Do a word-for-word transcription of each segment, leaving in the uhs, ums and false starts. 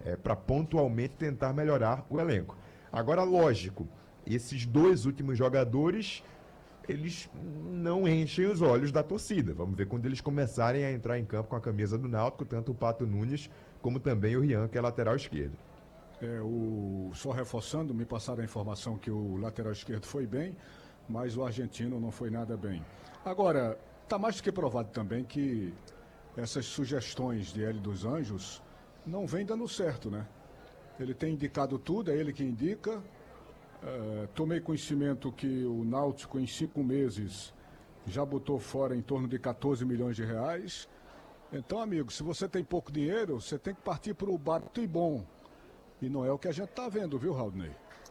é, para pontualmente tentar melhorar o elenco. Agora, lógico, esses dois últimos jogadores, eles não enchem os olhos da torcida. Vamos ver quando eles começarem a entrar em campo com a camisa do Náutico, tanto o Pato Nunes como também o Rian, que é lateral esquerdo. É, o, só reforçando, me passaram a informação que o lateral esquerdo foi bem, mas o argentino não foi nada bem. Agora, está mais do que provado também que essas sugestões de Hélio dos Anjos não vêm dando certo, né? Ele tem indicado tudo, é ele que indica. É, tomei conhecimento que o Náutico, em cinco meses, já botou fora em torno de quatorze milhões de reais. Então, amigo, se você tem pouco dinheiro, você tem que partir para o barato e bom. E não é o que a gente está vendo, viu, Raudney?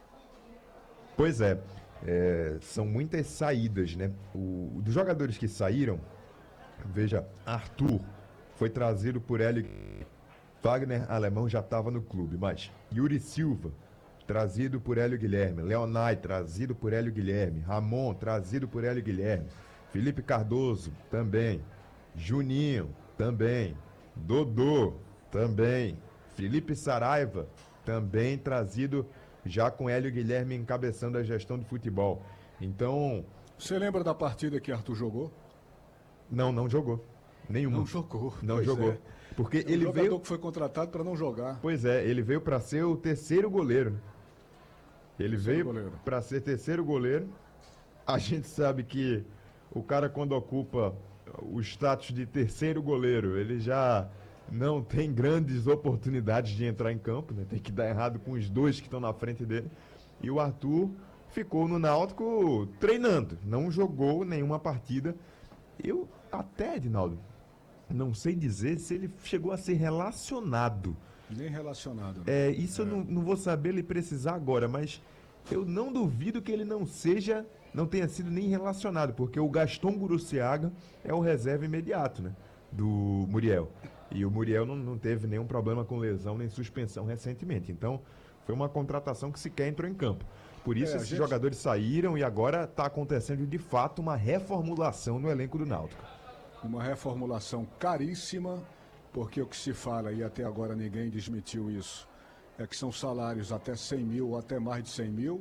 Pois é, é, são muitas saídas, né? O, dos jogadores que saíram, veja, Arthur foi trazido por Hélio. Wagner Alemão já estava no clube, mas Yuri Silva, trazido por Hélio Guilherme. Leonai, trazido por Hélio Guilherme. Ramon, trazido por Hélio Guilherme. Felipe Cardoso, também. Juninho, também. Dodô, também. Felipe Saraiva, também trazido já com Hélio Guilherme encabeçando a gestão de futebol. Então... Você lembra da partida que Arthur jogou? Não, não jogou. Nenhuma. Não jogou. Não jogou. É. Porque é um ele jogador veio... que foi contratado para não jogar. Pois é, ele veio para ser o terceiro goleiro. Ele terceiro veio para ser terceiro goleiro. A gente sabe que o cara, quando ocupa o status de terceiro goleiro, ele já não tem grandes oportunidades de entrar em campo, né? Tem que dar errado com os dois que estão na frente dele. E o Arthur ficou no Náutico treinando, não jogou nenhuma partida. Eu até, Edinaldo, não sei dizer se ele chegou a ser relacionado. Nem relacionado. Né? É, isso é. eu não, não vou saber ele precisar agora, mas eu não duvido que ele não seja, não tenha sido nem relacionado, porque o Gaston Guruciaga é o reserva imediato, né, do Muriel. E o Muriel não, não teve nenhum problema com lesão nem suspensão recentemente. Então, foi uma contratação que sequer entrou em campo. Por isso, é, esses gente... jogadores saíram e agora está acontecendo, de fato, uma reformulação no elenco do Náutico. Uma reformulação caríssima, porque o que se fala, e até agora ninguém desmentiu isso, é que são salários até cem mil ou até mais de cem mil.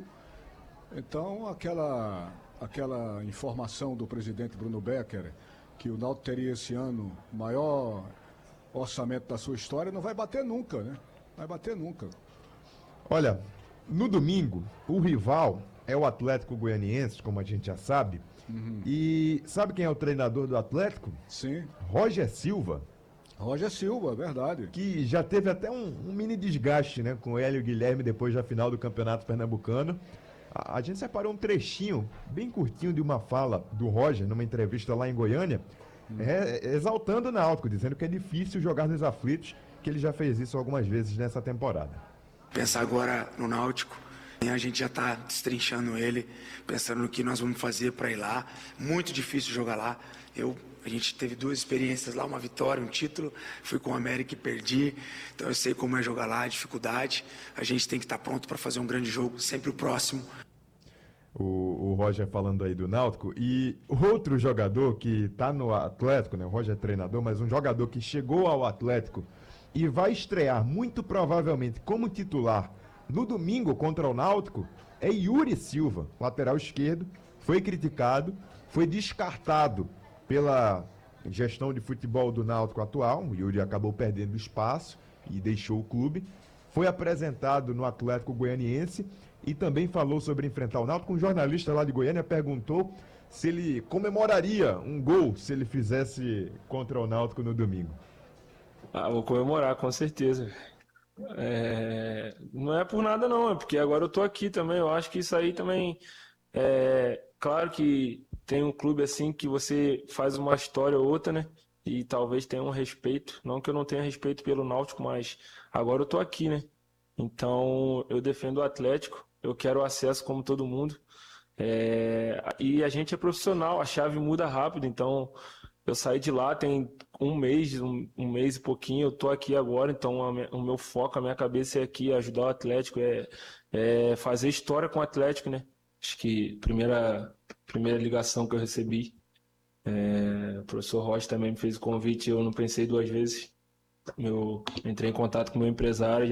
Então, aquela, aquela informação do presidente Bruno Becker, que o Náutico teria esse ano o maior orçamento da sua história, não vai bater nunca, né? Vai bater nunca. Olha, no domingo, o rival é o Atlético Goianiense, como a gente já sabe. Uhum. E sabe quem é o treinador do Atlético? Sim. Roger Silva. Roger Silva, verdade. Que já teve até um, um mini desgaste, né, com o Hélio Guilherme depois da final do Campeonato Pernambucano. A, a gente separou um trechinho bem curtinho de uma fala do Roger numa entrevista lá em Goiânia, hum. é, exaltando o Náutico, dizendo que é difícil jogar nos aflitos, que ele já fez isso algumas vezes nessa temporada. Pensar agora no Náutico, a gente já está destrinchando ele, pensando no que nós vamos fazer para ir lá. Muito difícil jogar lá. Eu, a gente teve duas experiências lá, uma vitória, um título. Fui com o América e perdi. Então eu sei como é jogar lá, a dificuldade. A gente tem que estar pronto para fazer um grande jogo, sempre o próximo. O, o Roger falando aí do Náutico. E outro jogador que está no Atlético, né? O Roger é treinador, mas um jogador que chegou ao Atlético e vai estrear muito provavelmente como titular no domingo contra o Náutico, é Yuri Silva, lateral esquerdo. Foi criticado, foi descartado pela gestão de futebol do Náutico atual. O Yuri acabou perdendo espaço e deixou o clube. Foi apresentado no Atlético Goianiense e também falou sobre enfrentar o Náutico. Um jornalista lá de Goiânia perguntou se ele comemoraria um gol se ele fizesse contra o Náutico no domingo. Ah, vou comemorar, com certeza. É, não é por nada não, é porque agora eu tô aqui também. Eu acho que isso aí também é claro que tem um clube assim que você faz uma história ou outra, né? E talvez tenha um respeito, não que eu não tenha respeito pelo Náutico, mas agora eu tô aqui, né? Então eu defendo o Atlético, eu quero acesso como todo mundo. É, e a gente é profissional, a chave muda rápido, então eu saí de lá tem um mês, um, um mês e pouquinho, eu tô aqui agora, então a minha, o meu foco, a minha cabeça é aqui, ajudar o Atlético, é, é fazer história com o Atlético, né? Acho que a primeira, primeira ligação que eu recebi, é, o professor Rocha também me fez o convite, eu não pensei duas vezes, eu entrei em contato com o meu empresário,